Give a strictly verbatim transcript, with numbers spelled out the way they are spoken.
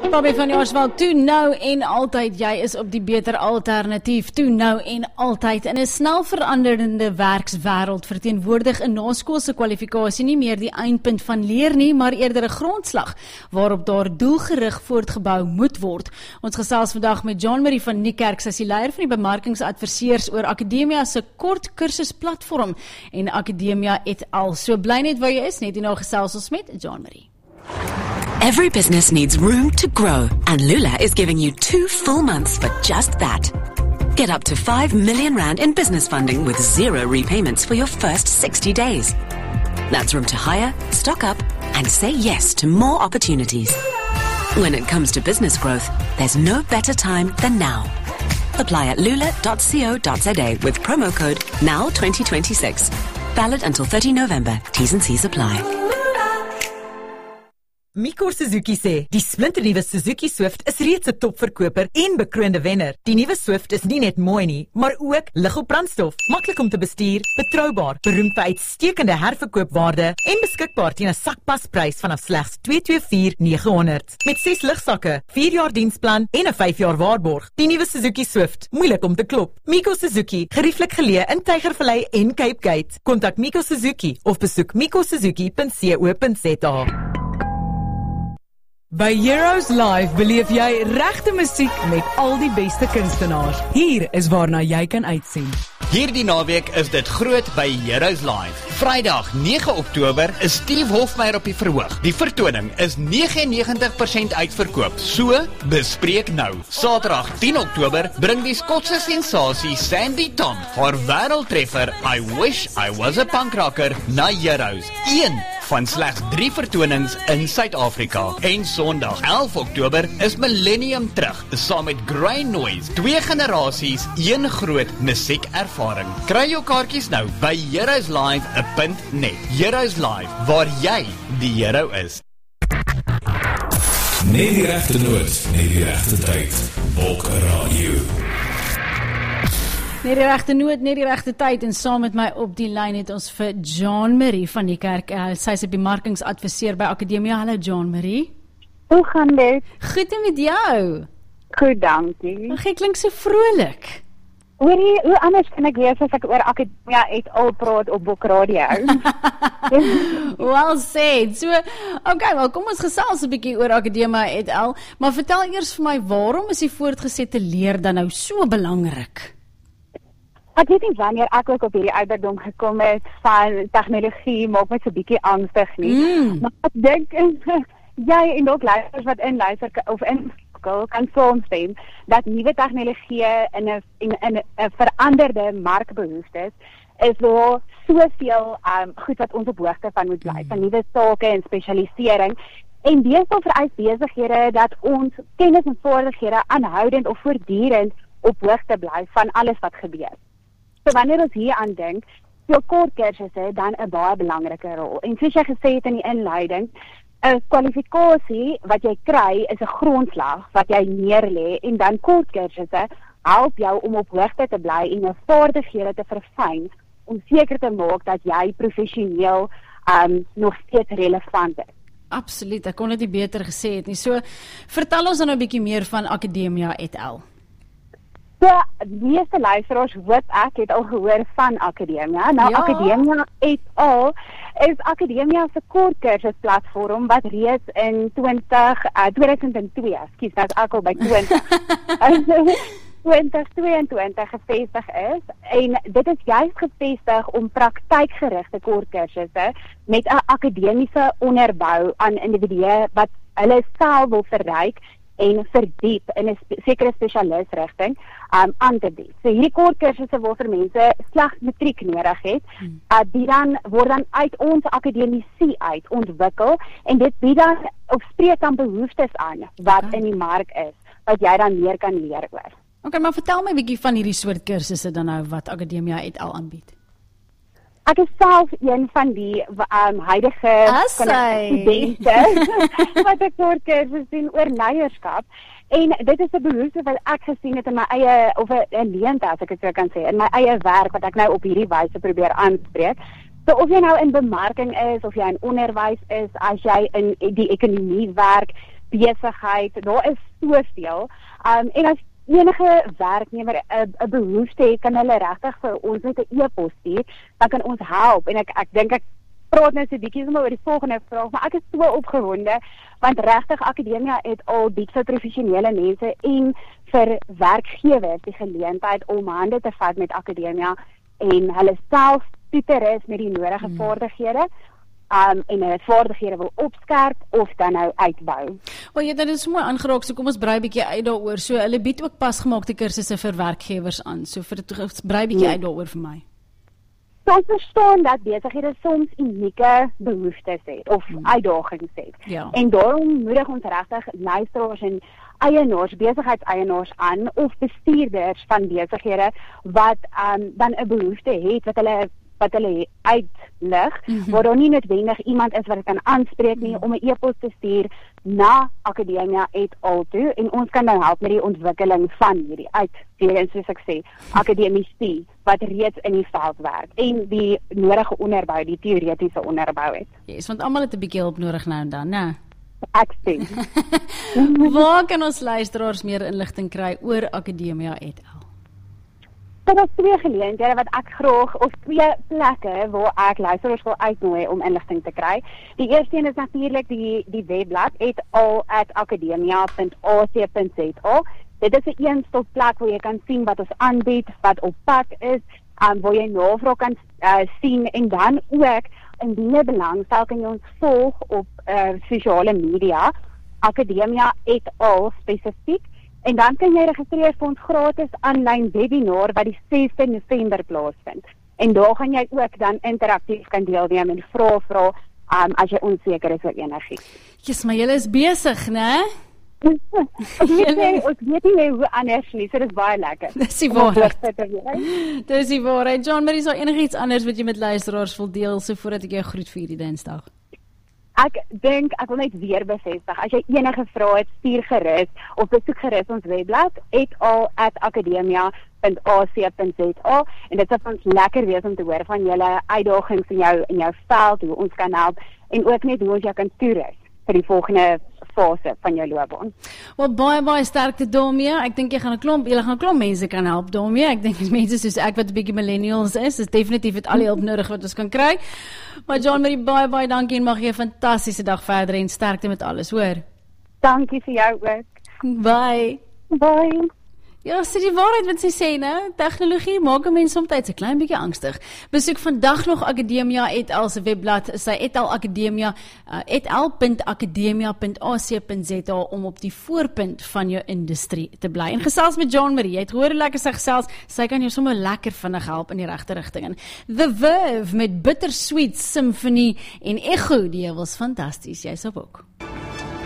Bobby van Jaarsveld, toe nou en altyd, jy is op die beter alternatief, toe nou en altyd. In 'n snel veranderende werkswêreld verteenwoordig 'n naskoolse kwalifikasie nie meer die eindpunt van leer nie, maar eerder 'n grondslag waarop daar doelgerig voortgebou moet word. Ons gesels vandag met John Marie van Niekerk, sy is die leier van die bemarkingsadviseurs oor Akademia se kort kursusplatform en Akademia et al. So bly net waar jy is, net hierna gesels ons met John Marie. Every business needs room to grow, and Lula is giving you two full months for just that. Get up to five million rand in business funding with zero repayments for your first sixty days. That's room to hire, stock up, and say yes to more opportunities. When it comes to business growth, there's no better time than now. Apply at lula dot co dot za with promo code N O W twenty twenty-six. Valid until thirty November. T's and C's apply. Mikor Suzuki sê, die splinternuwe Suzuki Swift is reeds 'n topverkoper en bekroonde wenner. Die nuwe Swift is nie net mooi nie, maar ook lig op brandstof, maklik om te bestuur, betroubaar, beroemd vir uitstekende herverkoopwaarde en beskikbaar teen 'n sakpasprys vanaf slegs twee twee vier nege honderd. Met ses ligsakke, vier jaar diensplan en 'n vyf jaar waarborg. Die nuwe Suzuki Swift, moeilik om te klop. Miko Suzuki, gerieflik geleë in Tygervallei en Cape Gate. Kontak Miko Suzuki of besoek miko suzuki punt co punt za. By Heroes Live beleef jy regte musiek met al die beste kunstenaars. Hier is waarna jy kan uitsien. Hierdie naweek is dit groot by Heroes Live. Vrydag nege Oktober is Steve Hofmeyer op die verhoog. Die vertoning is negentig en negentig persent uitverkoop, so bespreek nou. Saterdag tien Oktober bring die Skotse sensasie Sandy Tom haar wêreldtreffer I Wish I Was a Punk Rocker na Heroes. Een van slegs drie vertonings in Suid-Afrika. En Sondag elf Oktober is Millennium terug, saam met Grey Noise. Twee generasies, een groot musiekervaring. Kry jou kaartjies nou by heroes live punt net. Heroes Live, waar jy die hero is. Net die regte noot, net die regte tyd. Bulk Radio. Net die regte noot, net die regte tyd, en saam met my op die lyn het ons vir John Marie van Niekerk. Uh, sy is 'n bemarkingsadviseur by Akademia. Hallo John Marie. Hoe gaan dit? Goed en met jou? Goed, dankie. Ag, jy klink so vrolik. Hoorie, hoe anders kan ek wees as ek oor Akademia et al praat op Bulk Radio? Well said. So, okay, wel kom ons gesels 'n bietjie oor Akademia et al, maar vertel eers vir my, waarom is die voortgesette leer dan nou so belangrik? Ek weet nie wanneer ek ook op hierdie ouderdom gekom het van tegnologie, maak my so bietjie angstig nie. Mm. Maar ek dink, jy en ook luisters wat inluister of in kan saamstem dat nuwe tegnologieë in 'n in 'n 'n veranderde markbehoeftes is daar soveel um, goed wat ons op hoogte van moet bly, van nuwe sake en spesialisering. En deesdae vereis besighede dat ons kennis en vaardighede aanhoudend of voortdurend op hoogte bly van alles wat gebeur. So wanneer ons hier aan dink, so kort kursusse dan 'n baie belangrike rol. En soos jy gesê het in die inleiding, 'n kwalifikasie wat jy kry is 'n grondslag wat jy neerlê, en dan kort kursusse help jou om op hoogte te bly en jou vaardighede te verfyn om seker te maak dat jy professioneel um, nog steeds relevant is. Absoluut, ek kon dit nie beter gesê het nie. So, vertel ons dan nou 'n bietjie meer van Akademia et al. So, die meeste luisteraars hoop ek het al gehoor van Akademia. Nou, Ja. Akademia et al is Akademia se kort kursusplatform wat reeds in twintig, uh, tweeduisend twee, ekskuus, nou is ek al by twintig, twintig tweeëntwintig gevestig is, en dit is juist gevestig om praktykgerigte kort kursusse met 'n akademiese onderbou aan individue wat hulle self wil verryk en verdiep in 'n spe- sekere spesialisrigting um, aan te bied. So hierdie kort kursusse waarvoor mense slegs matriek nodig het, hmm. uh, die dan word dan uit ons akademisie uit ontwikkel, en dit bied dan of spreek dan behoeftes aan wat okay. in die mark is, wat jy dan meer kan leer oor. Okay, maar vertel my 'n bietjie van hierdie soort kursusse dan nou wat Akademia et al aanbied. Ek is self een van die um, huidige studente wat ek kort kursus doen oor leierskap. En dit is 'n behoefte wat ek gesien het in my eie, of 'n leente as ek dit so kan sê, in my eie werk wat ek nou op hierdie wyse probeer aanspreek. So of jy nou in bemarking is, of jy in onderwys is, as jy in die ekonomie werk, besigheid, daar is soveel. Um, en as enige werknemer 'n behoefte het, kan hulle regtig vir ons met 'n e-pos stuur, dan kan ons help. En ek ek dink ek praat nou so 'n bietjie sommer oor die volgende vraag, maar ek is so opgewonde, want regtig Akademia het al bied vir professionele mense en vir werkgewers die geleentheid om hande te vat met Akademia en hulle self toe te rus met die nodige hmm. vaardighede. Um, en hulle vaardighede wil opskerp of dan nou uitbou. O, jy het dit so mooi aangeraak, so kom ons brei 'n bietjie uit daaroor. So hulle bied ook pasgemaakte kursusse vir werkgewers aan. So vir dit brei 'n bietjie ja. uit daaroor vir my. So ons verstaan dat besighede soms unieke behoeftes het of hmm. uitdagings het. Ja. En daarom moedig ons regtig luisteraars en eienaars, besigheidseienaars aan of bestuurders van besighede wat um, dan 'n behoefte het wat hulle wat hulle uitlig, mm-hmm. waar daar nie noodwendig iemand is wat dit kan aanspreek nie, om 'n e-pos te stuur na Akademia et al toe, en ons kan nou help met die ontwikkeling van hierdie uit, weer soos ek sê, akademici, wat reeds in die veld werk, en die nodige onderbou, die teoretiese onderbou het. Yes, want almal het 'n bietjie hulp nodig nou en dan, né? Ek sê. Waar kan ons luisteraars meer inligting kry oor Akademia et al? Dit is twee geleenthede wat ek graag, of twee plekke waar ek luisteraars wil uitnooi om inligting te kry. Die eerste een is natuurlik die, die webblad et al at akademia punt a c punt z a. Dit is 'n een-stop plek waar jy kan sien wat ons aanbied, wat op pad is, um, waar jy navraag kan uh, sien, en dan ook, indien jy belangstel, kan jy ons volg op uh, sosiale media, Akademia et al spesifiek. En dan kan jy registreer vir ons gratis aanlyn webinar wat die sesde November plaasvind. En daar gaan jy ook dan interaktief kan deelneem en vra vra um, as jy onseker is oor enigiets. Jesus, maar julle is besig, né? Ons weet nie hoe anders nie, so dit is baie lekker. Dis die waarheid. Dis die waarheid. John, maar is daar enigiets anders wat jy met luisteraars wil deel, so voordat ek jou groet vir hierdie Dinsdag? Ek dink, ek wil net weer bevestig, as jy enige vrae het, stuur gerus, of besoek gerus ons webblad, et al at akademia punt a c punt z a, en dit sal ons lekker wees om te hoor van julle uitdagings in jou, in jou veld, hoe ons kan help, en ook net hoe ons jou kan toerus vir die volgende fase van jou loopbaan. Wel, baie, baie sterkte daarmee. Ek dink jy gaan 'n klomp, julle gaan 'n klomp mense kan help daarmee. Ek dink mense soos ek wat 'n bietjie millennials is, is definitief het al die hulp nodig wat ons kan kry. Maar John Marie, baie, baie dankie en mag jy 'n fantastiese dag verder en sterkte met alles, hoor. Dankie vir jou ook. Bye. Bye. Ja, sê die waarheid wat sy sê, nou, tegnologie maak 'n mens soms 'n klein bietjie angstig. Besoek vandag nog Akademia et al se webblad, sy et al Akademia, uh, et al punt akademia punt a c punt z a om op die voorpunt van jou industrie te bly. En gesels met John Marie, jy het gehoor hoe lekker sy gesels, sy kan jou sommer lekker vinnig help in die regte rigting in. The Verve met Bittersweet Symphony en Echo, die was fantasties, jy's op ook.